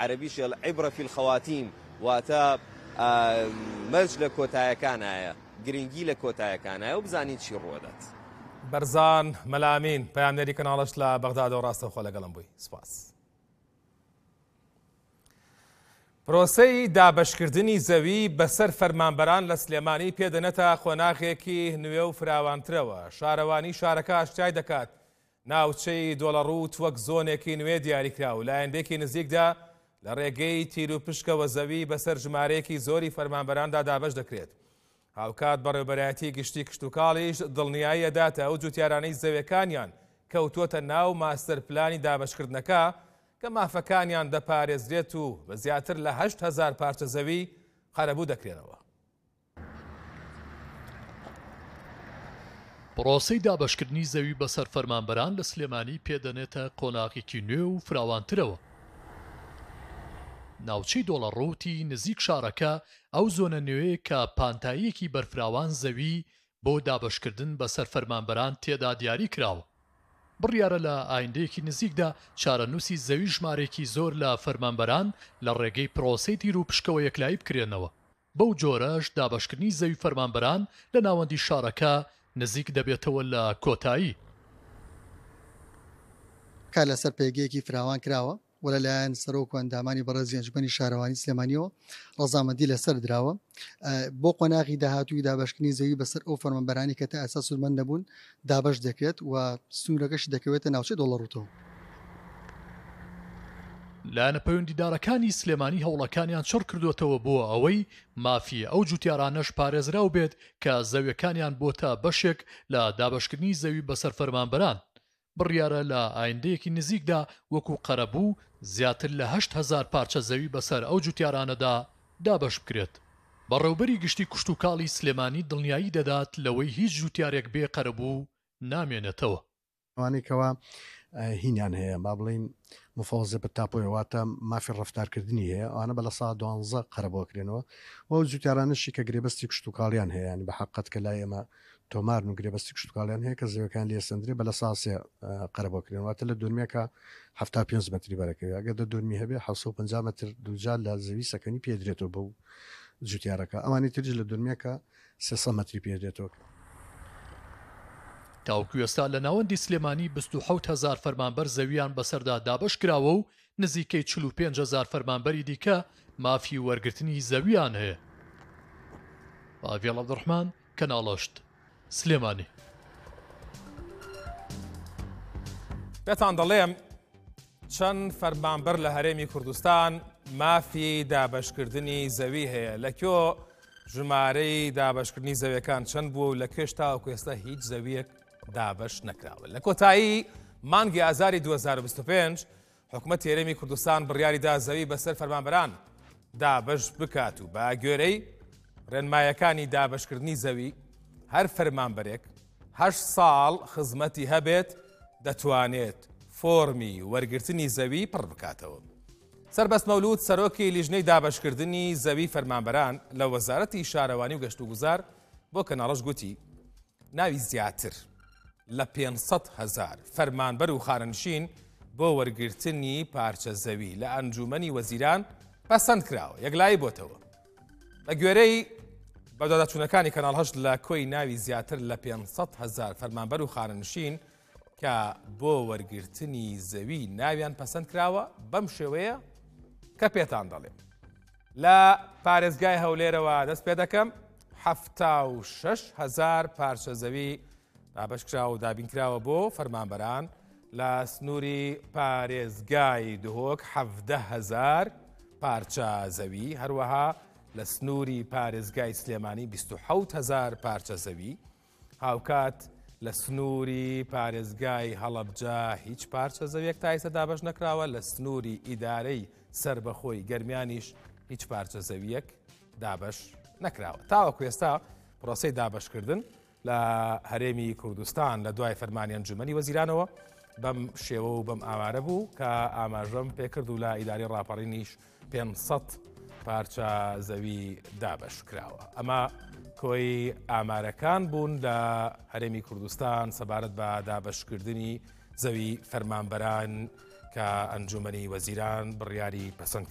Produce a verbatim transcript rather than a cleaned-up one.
عەرەبیش العیبرە فی الخەواتیم، واتە مەرج لە کۆتاییەکانایە، گرنگی لە کۆتاییەکانایە و بزانین چی ڕوەدات. بەرزان مەلامین پەیامنێری کەناڵەش لە بەغداد و ڕاستەوخۆ لەگەڵم بووی. سپاس. پرۆسەی دابەشکردنی زەوی بەسەر فەرمانبەران لە سلێمانی پێدەنێتە خۆناغێکی نوێ و فراوانترەوە. شارەوانی شارەکە ئاشتیای دەکات ناوچەی دۆڵەڕووت وەک زۆنێکی نوێ دیاریکرا و لایەندێکی نزیکدا لە ڕێگەی تیر و پشکەوە زەوی بەسەر ژمارەیەکی زۆری فەرمانبەراندا دابەش دەکرێت. هاوکات بەڕێوەبەرایەتی گشتی کشتتوکاڵیش دڵنیایی ئەداتە ئەو جوتیارانەی زەویەکانیان کەوتووەتە ناو ماستەر پلانی دابەشکردنەکە کە مافەکانیان دەپارێزرێت و بە زیاتر لە هەشت هەزار پارچە زەوی قەرەبوو دەکرێنەوە. پرۆسەی دابەشکردنی زەوی بەسەر فەرمانبەران لە سلێمانی پێدەنێتە قۆناغێکی نوێ و فراوانترەوە. ناوچەی دۆڵەڕووتی نزیک شارەکە ئەو زۆنە نوێ کە پانتاییەکی بەرفراوان زەوی بۆ دابەشکردن بەسەر فەرمانبەران تێدا دیاری کراوە. بڕیارە لە ئایندەیەکی نزیکدا چارەنووسی زەوی ژمارێکی زۆر لە فەرمانبەران لە ڕێگەی پرۆسەی تیر و پشکەوە یەکلایی بکرێنەوە. بەو جۆرەش دابەشکردنی زەوی فەرمانبەران لە ناوەندی شارەکە نزیک دەبێتەوە لە کۆتایی. کار لەسەر پێگەیەکی فراوان کراوە و لەلایەن سەرۆک و ئەندامانی بەڕێزی ئەنجومەنی شارەوانی سلێمانیەوە ڕەزامەندی لەسەر دراوە بۆ قۆناغی داهاتووی دابەشکردنی زەوی بەسەر ئەو فەرمانبەرانی کە تا ئێستا سوودمەند نەبوون دابەش دەکرێت و سنوورەکەشی دەکەوێتە ناوچەی دۆڵەڕووتەوە. لایەنە پەیوەندیدارەکانی سلێمانی هەوڵەکانیان چڕ کردوێتەوە بۆ ئەوەی مافی ئەو جوتیارانەش پارێزراو بێت کە زەویەکانیان بۆتە بەشێک لە دابەشکردنی زەوی بەسەر فەرمانبەران. بڕیارە لە ئایندەیەکی نزیکدا وەکو قەرەبوو زیاتر لە هەشت هەزار پارچە زەوی بەسەر ئەو جوتیارانەدا دابەش بکرێت. بەڕێوەبەری گشتی کشتتوکاڵی سلێمانی دڵنیایی دەدات لەوەی هیچ جوتیارێک بێ قەرەبوو نامێنێتەوە. ئەوانێکەوە هینیان هەیە با بڵین مفۆزە بە تاپۆیەواتە مافی ڕفتارکردنی هەیە ئەوانە بە لە سا دوانزە قەرەبۆکرێنەوە و جوتیارانشی کە گرێبەستی کشتتوکاڵیان هەیە ینی بە حقت کە لای ئێمە تۆمار و گرێبەستی کشتتوکاڵیان هەیە کە زەوەکان لێ سندری بە لە ساسێ قەرەبۆکرێنواتە لە دورمێکە هەفتا پێنج مەتری بەرەکەوی ئەگە دە دورمی هەبێ حەوت و پەنجا مەتر دووجار لە زەوی سەکەنی پێدرێتەوە بەو جوتیارەکە ئەوانی ترج لە دورمێکە سێسە مەتری پێدرێتەوە. تاوکو ئێستا لە ناوەندی سلێمانی بیست و حەوت هەزار فەرمانبەر زەویان بەسەردا دابەش کراوە و نزیکەی چل و پێنج هەزار فەرمانبەری دیکە مافی وەرگرتنی زەویان هەیە. ئاڤیڵ عەبدوڕحمان کەناڵەشت سلێمانی. پێتان دەڵێم چەند فەرمانبەر لە هەرێمی کوردستان مافی دابەشکردنی زەوی هەیە. لەکوێ ژمارەی دابەشکردنی زەویەکان چەند بووە و لە کێش تاوەکو ئێستا هیچ زەویەک دابەش نەکراوە. لە کۆتایی مانگی ئازاری دوو هەزار و بیست و پێنج حکوومەتی هەرێمی کوردستان بڕیاریدا زەوی بەسەر فەرمانبەران دابەش بکات و بە گوێرەی ڕێنمایەکانی دابەشکردنی زەوی هەر فەرمانبەرێک هەشت ساڵ خزمەتی هەبێت دەتوانێت فۆرمی وەرگرتنی زەوی پڕ بکاتەوە. سەربەست مەولود سەرۆکی لیژنەی دابەشکردنی زەوی فەرمانبەران لە وەزارەتی شارەوانی و گەشت و گوزار بۆ کەناڵەش گوتی ناوی زیاتر لە پێنج هەزار فەرمانبەر و خانەنشین بۆ وەرگرتنی پارچە زەوی لە ئەنجومەنی وەزیران پەسەند کراوە یەکلایی بۆتەوە. بە گوێرەی بەدادچوونەکانی کەناڵ هەشت لە کۆی ناوی زیاتر لە پێنج هەزار فەرمانبەر و خانەنشین کە بۆ وەرگرتنی زەوی ناویان پەسەند کراوە بەم شێوەیە کە پێتان دەڵێم. لە پارێزگای هەولێرەوە دەست پێ دەکەم هەفتا و شەش هەزار پارچە زەوی دابەشکراوە و دابینکراوە بۆ فەرمانبەران. لە سنووری پارێزگای دهۆک حەڤدە هەزار پارچە زەوی، هەروەها لە سنووری پارێزگای سلێمانی بیست و حەوت هەزار پارچە زەوی. هاوکات لە سنووری پارێزگای هەڵەبجە هیچ پارچە زەویەک تا ئێستا دابەش نەکراوە. لە سنووری ئیدارەی سربەخۆی گەرمیانیش هیچ پارچە زەویەک دابەش نەکراوە. تاوەکو ئێستا پرۆسەی دابەشکردن لە هەرێمی کوردستان لە دوای فەرمانی ئەنجومەنی وەزیرانەوە بەم شێوە و بەم ئامارە بوو کە ئاماژەم پێکرد و لە ئیداری ڕاپەڕینیش پێنج سەد پارچە زەوی دابەش کراوە. ئەمە کۆی ئامارەکان بوون لە هەرێمی کوردستان سەبارەت بە دابەشکردنی زەوی فەرمانبەران کە ئەنجومەنی وەزیران بڕیاری پەسەند